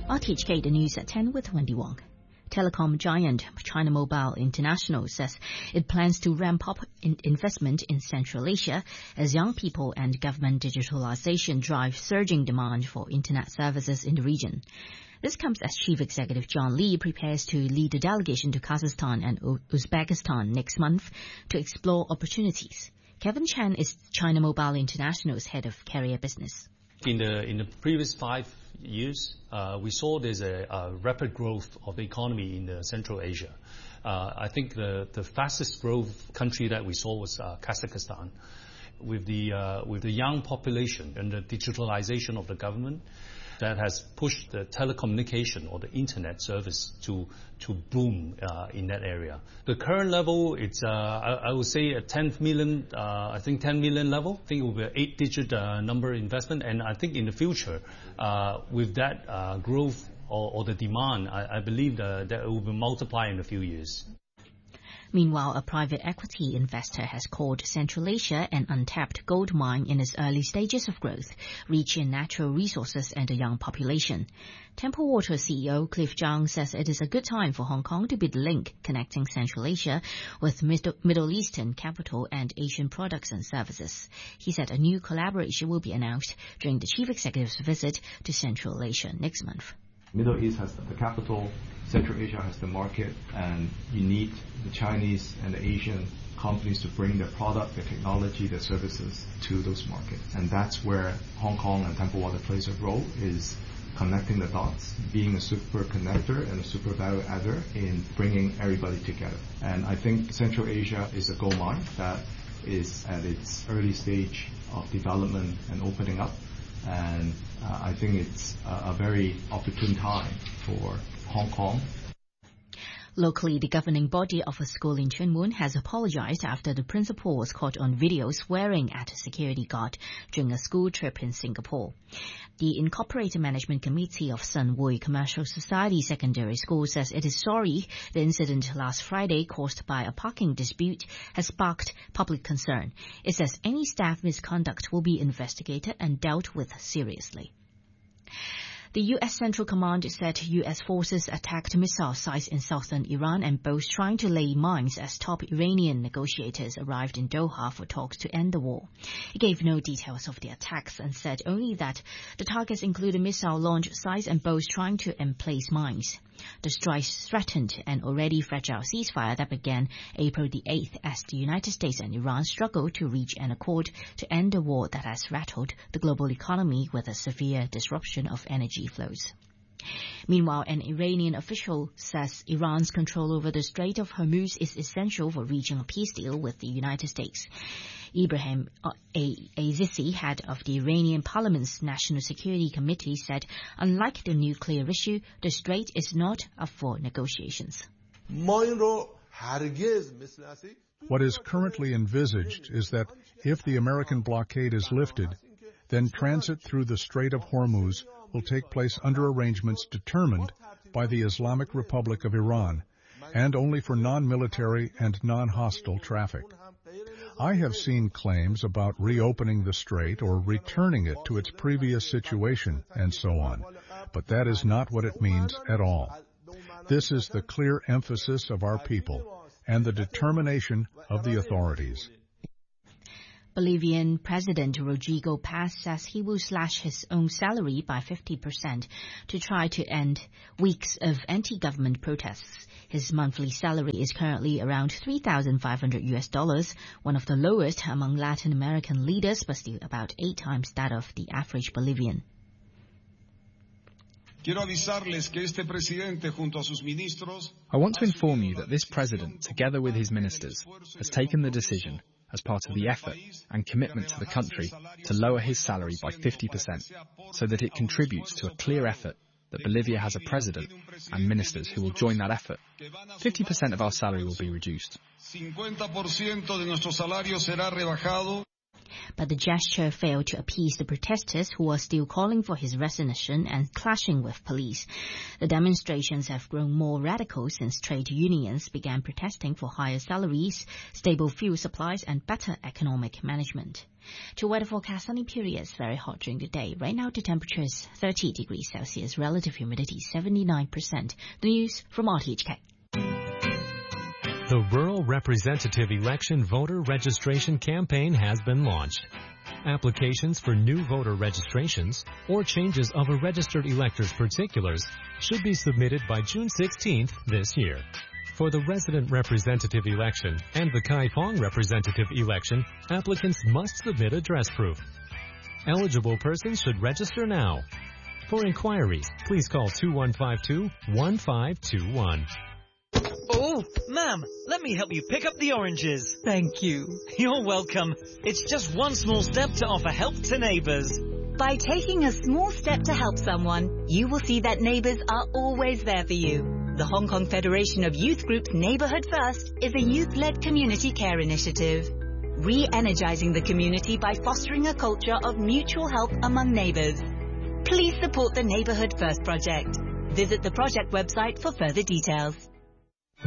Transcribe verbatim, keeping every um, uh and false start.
R T H K, the news at ten with Wendy Wong. Telecom giant China Mobile International says it plans to ramp up in investment in Central Asia as young people and government digitalization drive surging demand for internet services in the region. This comes as Chief Executive John Lee prepares to lead a delegation to Kazakhstan and Uzbekistan next month to explore opportunities. Kevin Chan is China Mobile International's head of carrier business. In the in the previous five years, uh, we saw there's a, a rapid growth of the economy in the Central Asia. Uh, I think the, the fastest growth country that we saw was uh, Kazakhstan. With the uh, with the young population and the digitalization of the government, that has pushed the telecommunication or the internet service to to boom uh, in that area. The current level, it's uh, I, I would say a ten million, uh, I think ten million level. I think it will be an eight-digit uh, number investment, and I think in the future, uh, with that uh, growth or, or the demand, I, I believe that, that it will be multiplied in a few years. Meanwhile, a private equity investor has called Central Asia an untapped gold mine in its early stages of growth, rich in natural resources and a young population. Temple Water C E O Cliff Zhang says it is a good time for Hong Kong to be the link connecting Central Asia with Middle Eastern capital and Asian products and services. He said a new collaboration will be announced during the chief executive's visit to Central Asia next month. Middle East has the capital, Central Asia has the market, and you need the Chinese and the Asian companies to bring their product, their technology, their services to those markets. And that's where Hong Kong and Temple Water plays a role, is connecting the dots, being a super connector and a super value adder in bringing everybody together. And I think Central Asia is a gold mine that is at its early stage of development and opening up. And uh, I think it's a, a very opportune time for Hong Kong. Locally, the governing body of a school in Tuen Mun has apologized after the principal was caught on video swearing at a security guard during a school trip in Singapore. The Incorporated Management Committee of Sun Wui Commercial Society Secondary School says it is sorry the incident last Friday caused by a parking dispute has sparked public concern. It says any staff misconduct will be investigated and dealt with seriously. The U S Central Command said U S forces attacked missile sites in southern Iran and both trying to lay mines as top Iranian negotiators arrived in Doha for talks to end the war. It gave no details of the attacks and said only that the targets included missile launch sites and both trying to emplace mines. The strikes threatened an already fragile ceasefire that began April the eighth as the United States and Iran struggled to reach an accord to end a war that has rattled the global economy with a severe disruption of energy flows. Meanwhile, an Iranian official says Iran's control over the Strait of Hormuz is essential for reaching a peace deal with the United States. Ibrahim Azizi, head of the Iranian Parliament's National Security Committee, said, unlike the nuclear issue, the strait is not up for negotiations. What is currently envisaged is that if the American blockade is lifted, then transit through the Strait of Hormuz will take place under arrangements determined by the Islamic Republic of Iran, and only for non-military and non-hostile traffic. I have seen claims about reopening the strait or returning it to its previous situation and so on, but that is not what it means at all. This is the clear emphasis of our people and the determination of the authorities. Bolivian President Rodrigo Paz says he will slash his own salary by fifty percent to try to end weeks of anti-government protests. His monthly salary is currently around three thousand five hundred U S dollars, one of the lowest among Latin American leaders, but still about eight times that of the average Bolivian. I want to inform you that this president, together with his ministers, has taken the decision, as part of the effort and commitment to the country, to lower his salary by fifty percent, so that it contributes to a clear effort that Bolivia has a president and ministers who will join that effort. fifty percent of our salary will be reduced. But the gesture failed to appease the protesters who are still calling for his resignation and clashing with police. The demonstrations have grown more radical since trade unions began protesting for higher salaries, stable fuel supplies and better economic management. To weather forecast, sunny periods, very hot during the day. Right now the temperature is thirty degrees Celsius, relative humidity seventy-nine percent. The news from R T H K. The Rural Representative Election Voter Registration Campaign has been launched. Applications for new voter registrations or changes of a registered elector's particulars should be submitted by June sixteenth this year. For the resident representative election and the Kaifeng representative election, applicants must submit address proof. Eligible persons should register now. For inquiries, please call two one five two, one five two one. Oh, ma'am, let me help you pick up the oranges. Thank you. You're welcome. It's just one small step to offer help to neighbors. By taking a small step to help someone, you will see that neighbors are always there for you. The Hong Kong Federation of Youth Group's Neighborhood First is a youth-led community care initiative, re-energizing the community by fostering a culture of mutual help among neighbors. Please support the Neighborhood First project. Visit the project website for further details.